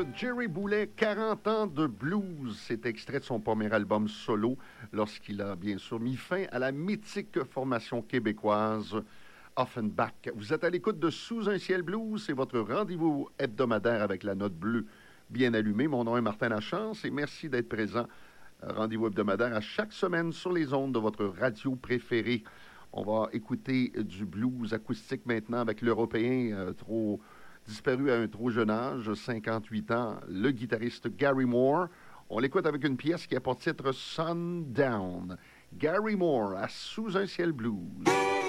Jerry Boulet, 40 ans de blues. C'est extrait de son premier album solo lorsqu'il a bien sûr mis fin à la mythique formation québécoise Offenbach. Vous êtes à l'écoute de Sous un ciel blues, c'est votre rendez-vous hebdomadaire avec la note bleue bien allumée. Mon nom est Martin Lachance et merci d'être présent. Rendez-vous hebdomadaire à chaque semaine sur les ondes de votre radio préférée. On va écouter du blues acoustique maintenant avec l'Européen disparu à un trop jeune âge, 58 ans, le guitariste Gary Moore. On l'écoute avec une pièce qui a pour titre Sundown. Gary Moore à Sous un ciel blues.